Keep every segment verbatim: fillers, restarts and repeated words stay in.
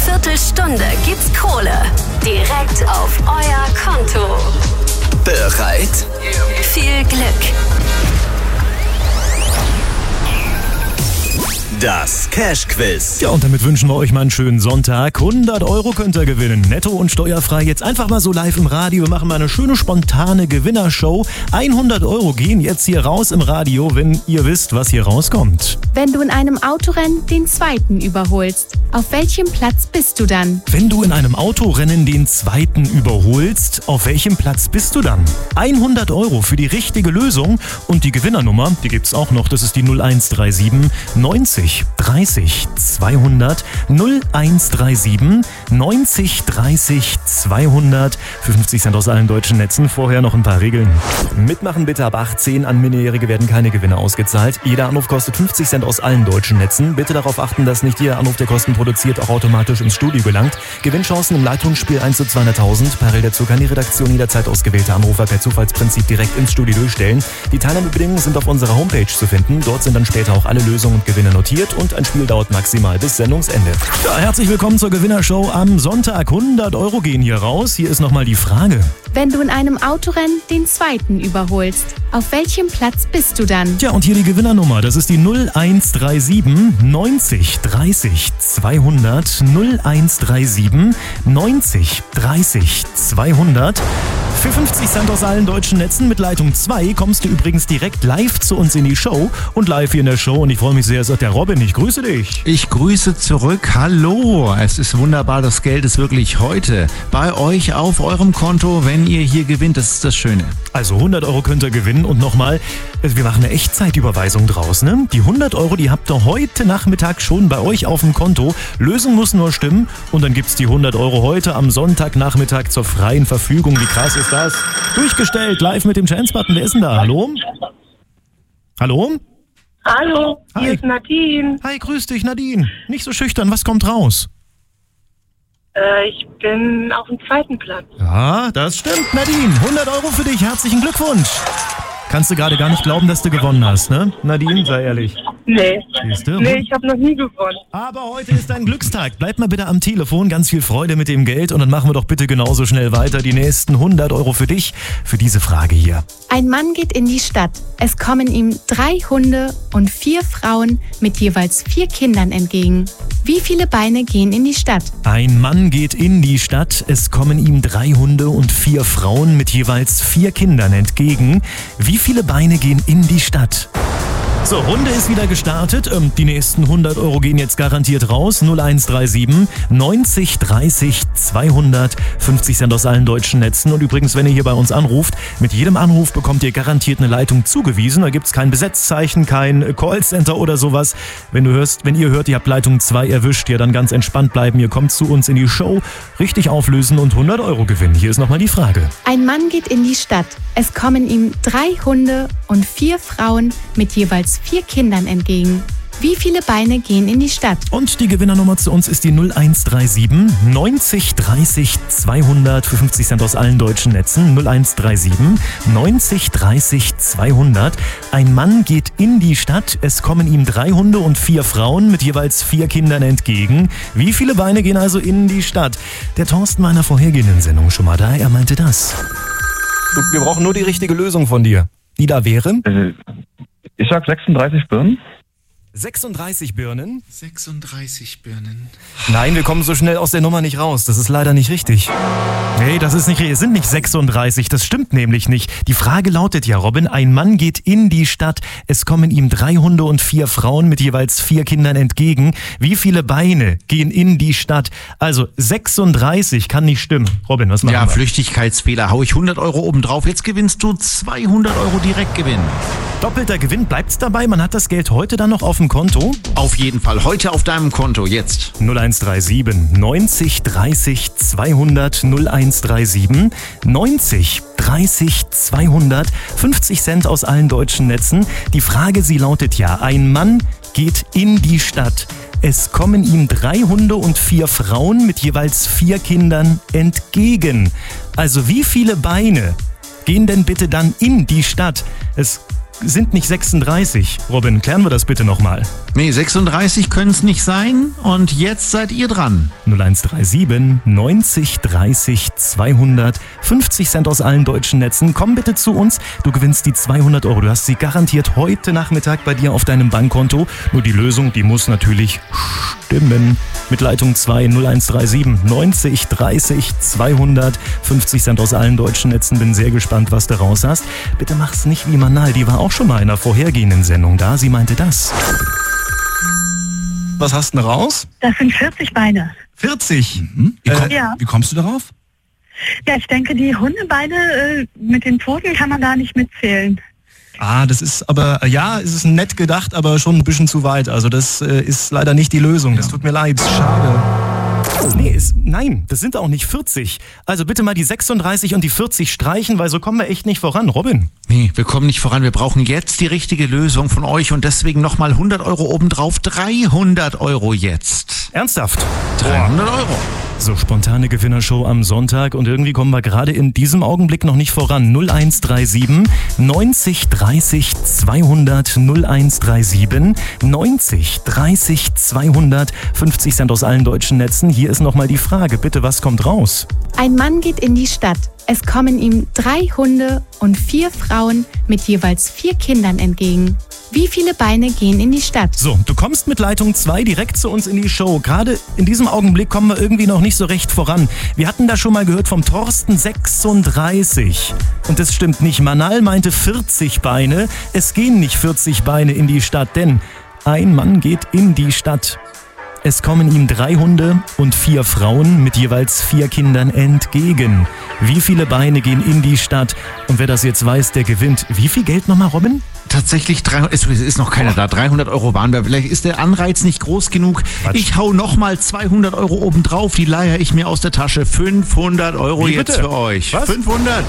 Viertelstunde gibt's Kohle. Direkt auf euer Konto. Bereit? Viel Glück. Das Cash-Quiz. Ja, und damit wünschen wir euch mal einen schönen Sonntag. hundert Euro könnt ihr gewinnen. Netto und steuerfrei. Jetzt einfach mal so live im Radio. Wir machen mal eine schöne, spontane Gewinnershow. hundert Euro gehen jetzt hier raus im Radio, wenn ihr wisst, was hier rauskommt. Wenn du in einem Autorennen den Zweiten überholst, auf welchem Platz bist du dann? Wenn du in einem Autorennen den Zweiten überholst, auf welchem Platz bist du dann? hundert Euro für die richtige Lösung. Und die Gewinnernummer, die gibt's auch noch. Das ist die null eins drei sieben neunzig dreißig zweihundert null eins drei sieben neunzig dreißig zweihundert für fünfzig Cent aus allen deutschen Netzen. Vorher noch ein paar Regeln. Mitmachen bitte ab achtzehn. An Minderjährige werden keine Gewinne ausgezahlt. Jeder Anruf kostet fünfzig Cent aus allen deutschen Netzen. Bitte darauf achten, dass nicht jeder Anruf, der Kosten produziert, auch automatisch ins Studio gelangt. Gewinnchancen im Leitungsspiel eins zu zweihunderttausend. Parallel dazu kann die Redaktion jederzeit ausgewählte Anrufer per Zufallsprinzip direkt ins Studio durchstellen. Die Teilnahmebedingungen sind auf unserer Homepage zu finden. Dort sind dann später auch alle Lösungen und Gewinne notiert. Und ein Spiel dauert maximal bis Sendungsende. Ja, herzlich willkommen zur Gewinnershow am Sonntag. hundert Euro gehen hier raus. Hier ist nochmal die Frage. Wenn du in einem Autorennen den Zweiten überholst, auf welchem Platz bist du dann? Tja, und hier die Gewinnernummer. Das ist die null eins drei sieben neunzig dreißig zweihundert null eins drei sieben neunzig dreißig zweihundert. Für fünfzig Cent aus allen deutschen Netzen mit Leitung zwei kommst du übrigens direkt live zu uns in die Show. Und live hier in der Show. Und ich freue mich sehr, sagt der Robin. Ich grüße dich. Ich grüße zurück. Hallo. Es ist wunderbar. Das Geld ist wirklich heute bei euch auf eurem Konto, wenn ihr hier gewinnt. Das ist das Schöne. Also hundert Euro könnt ihr gewinnen. Und nochmal, wir machen eine Echtzeitüberweisung draus. Ne? Die hundert Euro, die habt ihr heute Nachmittag schon bei euch auf dem Konto. Lösung muss nur stimmen. Und dann gibt's die hundert Euro heute am Sonntagnachmittag zur freien Verfügung. Wie krass ist das? Durchgestellt, live mit dem Chance-Button. Wer ist denn da? Hallo? Hallo? Hallo, Hi. hier ist Nadine. Hi, grüß dich, Nadine. Nicht so schüchtern, was kommt raus? Äh, ich bin auf dem zweiten Platz. Ja, das stimmt, Nadine. hundert Euro für dich, herzlichen Glückwunsch. Kannst du gerade gar nicht glauben, dass du gewonnen hast, ne? Nadine, sei ehrlich. Nee, Siehste? nee, ich habe noch nie gewonnen. Aber heute ist dein Glückstag. Bleib mal bitte am Telefon. Ganz viel Freude mit dem Geld. Und dann machen wir doch bitte genauso schnell weiter. Die nächsten hundert Euro für dich, für diese Frage hier. Ein Mann geht in die Stadt. Es kommen ihm drei Hunde und vier Frauen mit jeweils vier Kindern entgegen. Wie viele Beine gehen in die Stadt? Ein Mann geht in die Stadt. Es kommen ihm drei Hunde und vier Frauen mit jeweils vier Kindern entgegen. Wie viele Beine gehen in die Stadt? So, Runde ist wieder gestartet. Die nächsten hundert Euro gehen jetzt garantiert raus. null eins drei sieben neunzig dreißig zweihundert. fünfzig Cent aus allen deutschen Netzen. Und übrigens, wenn ihr hier bei uns anruft, mit jedem Anruf bekommt ihr garantiert eine Leitung zugewiesen. Da gibt's kein Besetzzeichen, kein Callcenter oder sowas. Wenn du hörst, wenn ihr hört, ihr habt Leitung zwei erwischt, ja dann ganz entspannt bleiben. Ihr kommt zu uns in die Show, richtig auflösen und hundert Euro gewinnen. Hier ist nochmal die Frage. Ein Mann geht in die Stadt. Es kommen ihm drei Hunde und vier Frauen mit jeweils vier Kindern entgegen. Wie viele Beine gehen in die Stadt? Und die Gewinnernummer zu uns ist die null eins drei sieben neunzig dreißig zweihundert für fünfzig Cent aus allen deutschen Netzen. null eins drei sieben neunzig dreißig zweihundert. Ein Mann geht in die Stadt. Es kommen ihm drei Hunde und vier Frauen mit jeweils vier Kindern entgegen. Wie viele Beine gehen also in die Stadt? Der Thorsten war in der vorhergehenden Sendung schon mal da. Er meinte das. Du, wir brauchen nur die richtige Lösung von dir. Die da wäre? Äh, ich sag sechsunddreißig Birnen. sechsunddreißig Birnen? sechsunddreißig Birnen. Nein, wir kommen so schnell aus der Nummer nicht raus. Das ist leider nicht richtig. Nee, das ist nicht richtig. Es sind nicht sechsunddreißig. Das stimmt nämlich nicht. Die Frage lautet ja, Robin, ein Mann geht in die Stadt. Es kommen ihm drei Hunde und vier Frauen mit jeweils vier Kindern entgegen. Wie viele Beine gehen in die Stadt? Also sechsunddreißig kann nicht stimmen. Robin, was machen Ja, wir? Flüchtigkeitsfehler. Hau ich hundert Euro oben drauf. Jetzt gewinnst du zweihundert Euro Direktgewinn. Doppelter Gewinn, bleibt's dabei? Man hat das Geld heute dann noch auf dem Konto? Auf jeden Fall. Heute auf deinem Konto. Jetzt. null eins drei sieben neunzig dreißig zweihundert null eins drei sieben neunzig dreißig zweihundert. fünfzig Cent aus allen deutschen Netzen. Die Frage, sie lautet ja, ein Mann geht in die Stadt. Es kommen ihm drei Hunde und vier Frauen mit jeweils vier Kindern entgegen. Also wie viele Beine gehen denn bitte dann in die Stadt? Es sind nicht sechsunddreißig. Robin, klären wir das bitte nochmal. Nee, sechsunddreißig können es nicht sein und jetzt seid ihr dran. null eins drei sieben neunzig dreißig zweihundert, fünfzig Cent aus allen deutschen Netzen. Komm bitte zu uns, du gewinnst die zweihundert Euro. Du hast sie garantiert heute Nachmittag bei dir auf deinem Bankkonto. Nur die Lösung, die muss natürlich stimmen. Mit Leitung zwei null eins drei sieben neunzig dreißig zweihundert, fünfzig Cent aus allen deutschen Netzen. Bin sehr gespannt, was du raus hast. Bitte mach's nicht wie Manal, die war auch schon mal in einer vorhergehenden Sendung da. Sie meinte das. Was hast du denn raus? Das sind vierzig Beine. vierzig? Mhm. Wie, komm, Ja. wie kommst du darauf? Ja, ich denke, die Hundebeine äh, mit den Pfoten kann man da nicht mitzählen. Ah, das ist aber, ja, es ist nett gedacht, aber schon ein bisschen zu weit. Also das äh, ist leider nicht die Lösung. Das tut mir leid. Schade. Nee, ist, nein, das sind auch nicht vierzig. Also bitte mal die sechsunddreißig und die vierzig streichen, weil so kommen wir echt nicht voran. Robin? Nee, wir kommen nicht voran. Wir brauchen jetzt die richtige Lösung von euch und deswegen nochmal hundert Euro obendrauf. dreihundert Euro jetzt. Ernsthaft? dreihundert Euro. So, spontane Gewinnershow am Sonntag und irgendwie kommen wir gerade in diesem Augenblick noch nicht voran. null eins drei sieben neunzig dreißig zweihundert, null eins drei sieben neunzig dreißig zweihundert, fünfzig Cent aus allen deutschen Netzen. Hier ist nochmal die Frage, bitte, was kommt raus? Ein Mann geht in die Stadt. Es kommen ihm drei Hunde und vier Frauen mit jeweils vier Kindern entgegen. Wie viele Beine gehen in die Stadt? So, du kommst mit Leitung zwei direkt zu uns in die Show. Gerade in diesem Augenblick kommen wir irgendwie noch nicht so recht voran. Wir hatten da schon mal gehört vom Thorsten sechsunddreißig. Und das stimmt nicht. Manal meinte vierzig Beine. Es gehen nicht vierzig Beine in die Stadt, denn ein Mann geht in die Stadt. Es kommen ihm drei Hunde und vier Frauen mit jeweils vier Kindern entgegen. Wie viele Beine gehen in die Stadt? Und wer das jetzt weiß, der gewinnt. Wie viel Geld nochmal, Robin? Tatsächlich, dreihundert, es ist noch keiner da. dreihundert Euro waren wir. Vielleicht ist der Anreiz nicht groß genug. Quatsch. Ich hau nochmal zweihundert Euro obendrauf. Die leihe ich mir aus der Tasche. fünfhundert Euro Wie jetzt bitte? für euch. Was? fünfhundert.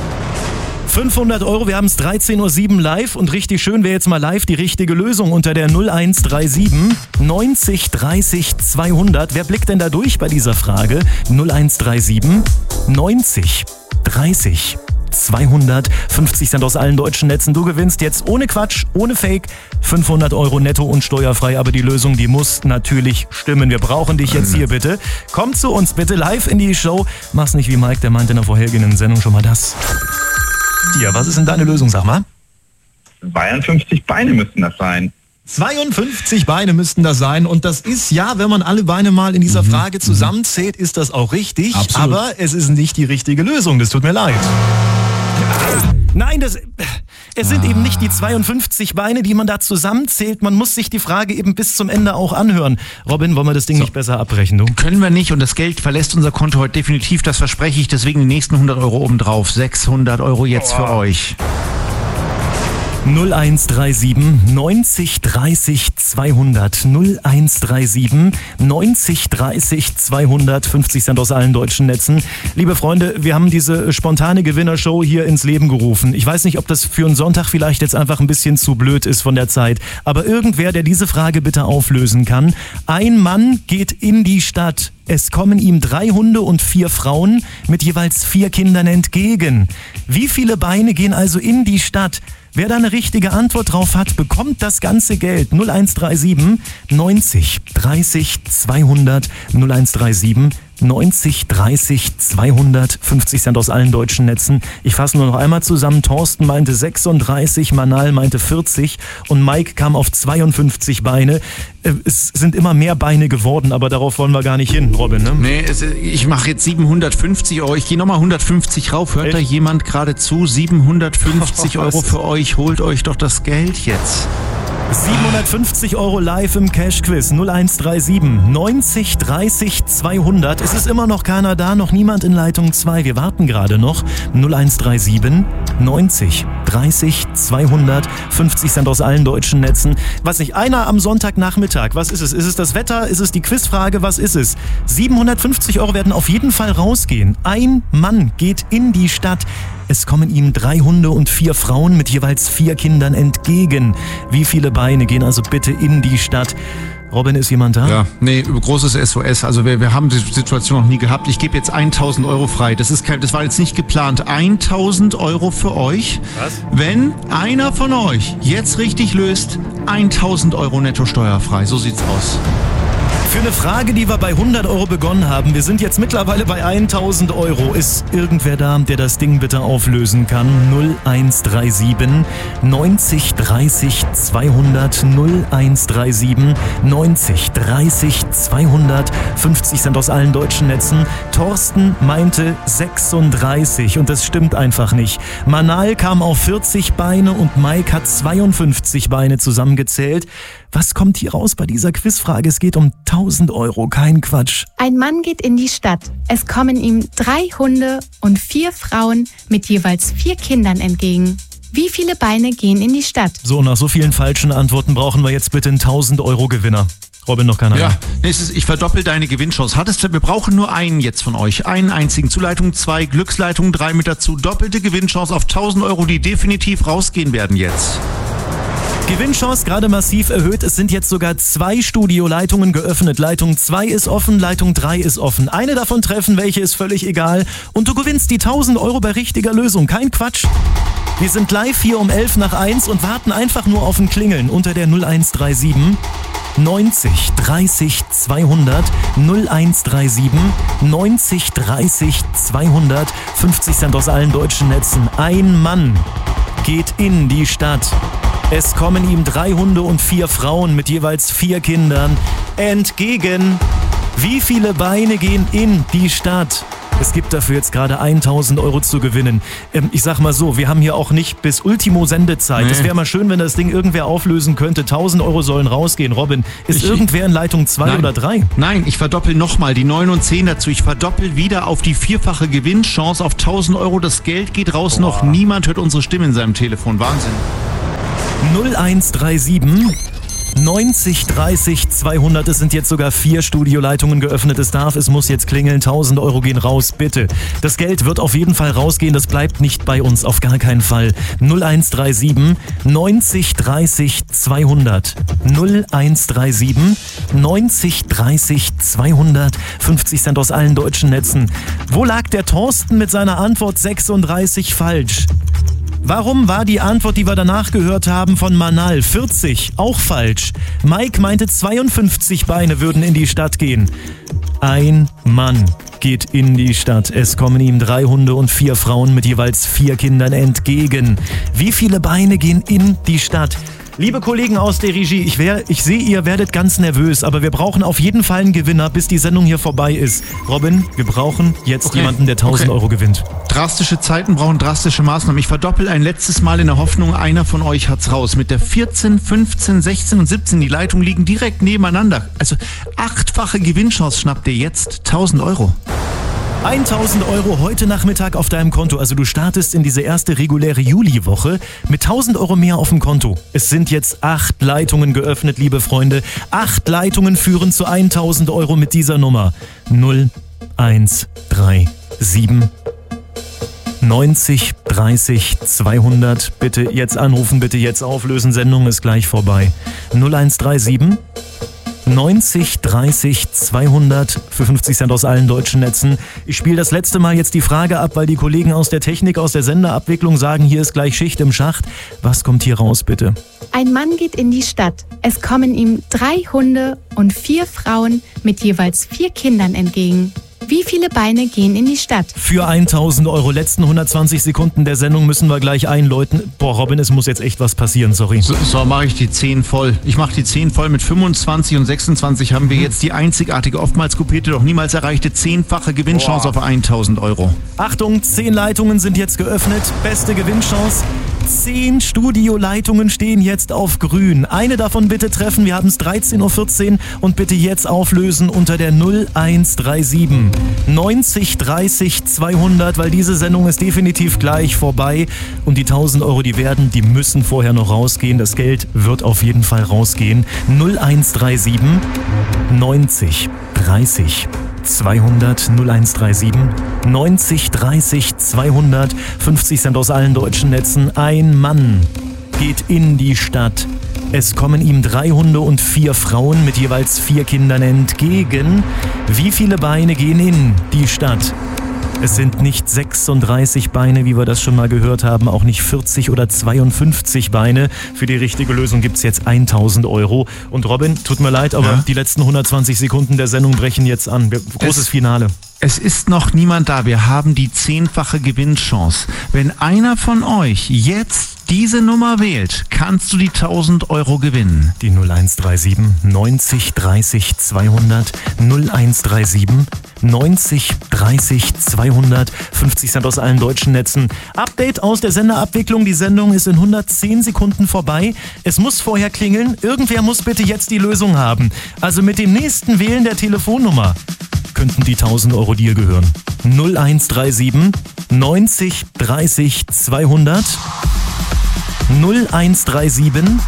fünfhundert Euro, wir haben es dreizehn Uhr sieben live und richtig schön wäre jetzt mal live die richtige Lösung unter der null eins drei sieben neunzig dreißig zweihundert. Wer blickt denn da durch bei dieser Frage? null eins drei sieben neunzig dreißig zweihundert, fünfzig Cent aus allen deutschen Netzen. Du gewinnst jetzt ohne Quatsch, ohne Fake, fünfhundert Euro netto und steuerfrei. Aber die Lösung, die muss natürlich stimmen. Wir brauchen dich jetzt hier bitte. Komm zu uns bitte live in die Show. Mach's nicht wie Mike, der meinte in der vorhergehenden Sendung schon mal das. Ja, was ist denn deine Lösung, sag mal? zweiundfünfzig Beine müssten das sein. zweiundfünfzig Beine müssten das sein und das ist, ja, wenn man alle Beine mal in dieser Frage zusammenzählt, ist das auch richtig, Absolut. aber es ist nicht die richtige Lösung, das tut mir leid. Nein, das, es sind eben nicht die zweiundfünfzig Beine, die man da zusammenzählt, man muss sich die Frage eben bis zum Ende auch anhören. Robin, wollen wir das Ding nicht besser abbrechen, du? Können wir nicht und das Geld verlässt unser Konto heute definitiv, das verspreche ich. Deswegen die nächsten hundert Euro obendrauf. sechshundert Euro jetzt für euch. null eins drei sieben neunzig dreißig zweihundert, null eins drei sieben neunzig dreißig zweihundert, fünfzig Cent aus allen deutschen Netzen. Liebe Freunde, wir haben diese spontane Gewinnershow hier ins Leben gerufen. Ich weiß nicht, ob das für einen Sonntag vielleicht jetzt einfach ein bisschen zu blöd ist von der Zeit, aber irgendwer, der diese Frage bitte auflösen kann. Ein Mann geht in die Stadt. Es kommen ihm drei Hunde und vier Frauen mit jeweils vier Kindern entgegen. Wie viele Beine gehen also in die Stadt? Wer da eine richtige Antwort drauf hat, bekommt das ganze Geld. null eins drei sieben neunzig dreißig zweihundert, null eins drei sieben neunzig dreißig zweihundert, fünfzig Cent aus allen deutschen Netzen. Ich fasse nur noch einmal zusammen. Thorsten meinte sechsunddreißig, Manal meinte vierzig und Mike kam auf zweiundfünfzig Beine. Es sind immer mehr Beine geworden, aber darauf wollen wir gar nicht hin, Robin, ne? Nee, es, ich mache jetzt siebenhundertfünfzig Euro. Ich gehe nochmal hundertfünfzig rauf. Hört Echt? da jemand gerade zu? siebenhundertfünfzig Euro für euch. Holt euch doch das Geld jetzt. siebenhundertfünfzig Euro live im Cash-Quiz. null eins drei sieben neunzig dreißig zweihundert. Es ist immer noch keiner da, noch niemand in Leitung zwei. Wir warten gerade noch. null eins drei sieben neunzig dreißig zweihundert, fünfzig Cent aus allen deutschen Netzen. Was nicht, einer am Sonntagnachmittag. Was ist es? Ist es das Wetter? Ist es die Quizfrage? Was ist es? siebenhundertfünfzig Euro werden auf jeden Fall rausgehen. Ein Mann geht in die Stadt. Es kommen ihm drei Hunde und vier Frauen mit jeweils vier Kindern entgegen. Wie viele Beine gehen also bitte in die Stadt? Robin, ist jemand da? Ja, nee, großes S O S. Also wir, wir haben die Situation noch nie gehabt. Ich gebe jetzt tausend Euro frei. Das ist kein, das war jetzt nicht geplant. tausend Euro für euch. Was? Wenn einer von euch jetzt richtig löst, tausend Euro netto steuerfrei. So sieht's aus. Für eine Frage, die wir bei hundert Euro begonnen haben, wir sind jetzt mittlerweile bei tausend Euro. Ist irgendwer da, der das Ding bitte auflösen kann? null eins drei sieben neunzig dreißig zweihundert null eins drei sieben neunzig dreißig zweihundert fünfzig Cent aus allen deutschen Netzen. Thorsten meinte sechsunddreißig und das stimmt einfach nicht. Manal kam auf vierzig Beine und Mike hat zweiundfünfzig Beine zusammengezählt. Was kommt hier raus bei dieser Quizfrage? Es geht um tausend Euro, kein Quatsch. Ein Mann geht in die Stadt. Es kommen ihm drei Hunde und vier Frauen mit jeweils vier Kindern entgegen. Wie viele Beine gehen in die Stadt? So, nach so vielen falschen Antworten brauchen wir jetzt bitte einen tausend Euro Gewinner. Robin, noch keiner. Ja, nächstes, ich verdoppel deine Gewinnchance. Hattest du, wir brauchen nur einen jetzt von euch. Einen einzigen. Zuleitung zwei, Glücksleitung drei mit dazu. Doppelte Gewinnchance auf tausend Euro, die definitiv rausgehen werden jetzt. Gewinnchance gerade massiv erhöht. Es sind jetzt sogar zwei Studioleitungen geöffnet. Leitung zwei ist offen, Leitung drei ist offen. Eine davon treffen, welche ist völlig egal. Und du gewinnst die tausend Euro bei richtiger Lösung. Kein Quatsch. Wir sind live hier um elf nach eins und warten einfach nur auf ein Klingeln unter der null eins drei sieben neunzig dreißig zweihundert null eins drei sieben neunzig dreißig zweihundert fünfzig Cent aus allen deutschen Netzen. Ein Mann geht in die Stadt. Es kommen ihm drei Hunde und vier Frauen mit jeweils vier Kindern entgegen. Wie viele Beine gehen in die Stadt? Es gibt dafür jetzt gerade tausend Euro zu gewinnen. Ähm, ich sag mal so, wir haben hier auch nicht bis Ultimo Sendezeit. Es Nee. wäre mal schön, wenn das Ding irgendwer auflösen könnte. tausend Euro sollen rausgehen. Robin, ist Ich- irgendwer in Leitung zwei Nein. oder drei? Nein, ich verdoppel nochmal die neun und zehn dazu. Ich verdoppel wieder auf die vierfache Gewinnchance auf tausend Euro. Das Geld geht raus. Noch niemand hört unsere Stimme in seinem Telefon. Wahnsinn. null eins drei sieben neunzig dreißig zweihundert. Es sind jetzt sogar vier Studioleitungen geöffnet. Es darf, es muss jetzt klingeln. tausend Euro gehen raus, bitte. Das Geld wird auf jeden Fall rausgehen. Das bleibt nicht bei uns, auf gar keinen Fall. null eins drei sieben neunzig dreißig zweihundert null eins drei sieben neunzig dreißig zweihundert fünfzig Cent aus allen deutschen Netzen. Wo lag der Thorsten mit seiner Antwort sechsunddreißig falsch? Warum war die Antwort, die wir danach gehört haben, von Manal vierzig auch falsch? Mike meinte zweiundfünfzig Beine würden in die Stadt gehen. Ein Mann geht in die Stadt. Es kommen ihm drei Hunde und vier Frauen mit jeweils vier Kindern entgegen. Wie viele Beine gehen in die Stadt? Liebe Kollegen aus der Regie, ich, wär, ich sehe, ihr werdet ganz nervös, aber wir brauchen auf jeden Fall einen Gewinner, bis die Sendung hier vorbei ist. Robin, wir brauchen jetzt Okay. jemanden, der tausend Okay. Euro gewinnt. Drastische Zeiten brauchen drastische Maßnahmen. Ich verdoppel ein letztes Mal in der Hoffnung, einer von euch hat's raus. Mit der vierzehn, fünfzehn, sechzehn und siebzehn, die Leitungen liegen direkt nebeneinander. Also achtfache Gewinnchance schnappt ihr jetzt tausend Euro. tausend Euro heute Nachmittag auf deinem Konto. Also du startest in diese erste reguläre Juliwoche mit tausend Euro mehr auf dem Konto. Es sind jetzt acht Leitungen geöffnet, liebe Freunde. Acht Leitungen führen zu tausend Euro mit dieser Nummer. null eins drei sieben neunzig dreißig zweihundert. Bitte jetzt anrufen, bitte jetzt auflösen. Sendung ist gleich vorbei. null eins drei sieben neunzig dreißig zweihundert für fünfzig Cent aus allen deutschen Netzen. Ich spiele das letzte Mal jetzt die Frage ab, weil die Kollegen aus der Technik, aus der Senderabwicklung sagen, hier ist gleich Schicht im Schacht. Was kommt hier raus, bitte? Ein Mann geht in die Stadt. Es kommen ihm drei Hunde und vier Frauen mit jeweils vier Kindern entgegen. Wie viele Beine gehen in die Stadt? Für tausend Euro, letzten hundertzwanzig Sekunden der Sendung müssen wir gleich einläuten. Boah, Robin, es muss jetzt echt was passieren, sorry. So, so mache ich die zehn voll. Ich mache die zehn voll. Mit fünfundzwanzig und sechsundzwanzig haben wir jetzt die einzigartige, oftmals kopierte, doch niemals erreichte zehnfache Gewinnchance auf tausend Euro. Achtung, zehn Leitungen sind jetzt geöffnet. Beste Gewinnchance. Zehn Studioleitungen stehen jetzt auf grün. Eine davon bitte treffen. Wir haben es dreizehn Uhr vierzehn und bitte jetzt auflösen unter der null eins drei sieben neunzig dreißig zweihundert, weil diese Sendung ist definitiv gleich vorbei. Und die tausend Euro, die werden, die müssen vorher noch rausgehen. Das Geld wird auf jeden Fall rausgehen. null eins drei sieben neunzig dreißig zweihundert null eins drei sieben neunzig dreißig zweihundert fünfzig Cent aus allen deutschen Netzen. Ein Mann geht in die Stadt. Es kommen ihm drei Hunde und vier Frauen mit jeweils vier Kindern entgegen. Wie viele Beine gehen in die Stadt? Es sind nicht sechsunddreißig Beine, wie wir das schon mal gehört haben, auch nicht vierzig oder zweiundfünfzig Beine. Für die richtige Lösung gibt's jetzt tausend Euro. Und Robin, tut mir leid, aber ja. die letzten hundertzwanzig Sekunden der Sendung brechen jetzt an. Großes Es Finale. Es ist noch niemand da. Wir haben die zehnfache Gewinnchance. Wenn einer von euch jetzt diese Nummer wählt, kannst du die tausend Euro gewinnen. Die null eins drei sieben neunzig dreißig zweihundert null eins drei sieben neunzig dreißig zweihundert fünfzig Cent aus allen deutschen Netzen. Update aus der Senderabwicklung. Die Sendung ist in hundertzehn Sekunden vorbei. Es muss vorher klingeln. Irgendwer muss bitte jetzt die Lösung haben. Also mit dem nächsten Wählen der Telefonnummer könnten die tausend Euro dir gehören. null eins drei sieben neunzig dreißig zweihundert null eins drei sieben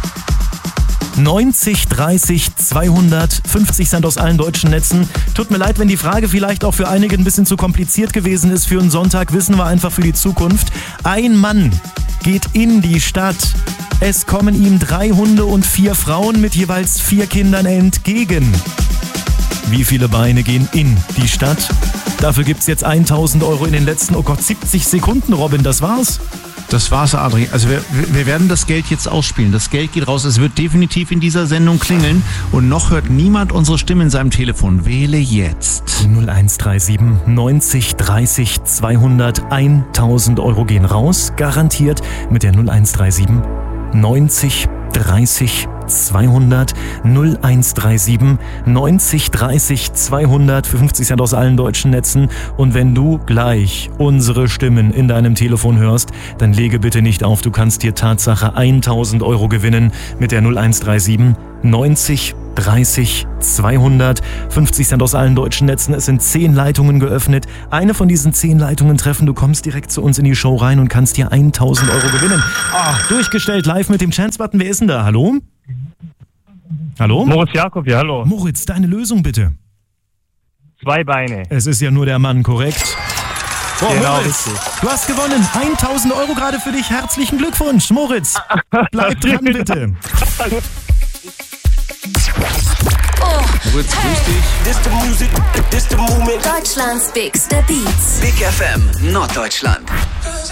neunzig dreißig zweihundert fünfzig Cent aus allen deutschen Netzen. Tut mir leid, wenn die Frage vielleicht auch für einige ein bisschen zu kompliziert gewesen ist. Für einen Sonntag wissen wir einfach für die Zukunft. Ein Mann geht in die Stadt. Es kommen ihm drei Hunde und vier Frauen mit jeweils vier Kindern entgegen. Wie viele Beine gehen in die Stadt? Dafür gibt's jetzt tausend Euro in den letzten, oh Gott, siebzig Sekunden, Robin, das war's. Das war's, Adri. Also wir, wir werden das Geld jetzt ausspielen. Das Geld geht raus. Es wird definitiv in dieser Sendung klingeln. Und noch hört niemand unsere Stimme in seinem Telefon. Wähle jetzt. null eins drei sieben neunzig dreißig zweihundert tausend Euro gehen raus. Garantiert mit der null eins drei sieben neunzig dreißig zweihundert null eins drei sieben neunzig dreißig zweihundert für fünfzig Cent aus allen deutschen Netzen. Und wenn du gleich unsere Stimmen in deinem Telefon hörst, dann lege bitte nicht auf. Du kannst dir Tatsache tausend Euro gewinnen mit der null eins drei sieben neunzig dreißig zweihundert fünfzig Cent aus allen deutschen Netzen. Es sind zehn Leitungen geöffnet. Eine von diesen zehn Leitungen treffen. Du kommst direkt zu uns in die Show rein und kannst dir tausend Euro gewinnen. Oh, durchgestellt live mit dem Chance-Button. Wer ist denn da? Hallo? Hallo? Moritz Jakob, ja, hallo. Moritz, deine Lösung bitte. Zwei Beine. Es ist ja nur der Mann, korrekt? Boah, Genau, Moritz, richtig. du hast gewonnen. tausend Euro gerade für dich. Herzlichen Glückwunsch, Moritz. Bleib dran, bitte. Moritz, grüß dich. Deutschlands Bigste Beats. Big F M Norddeutschland.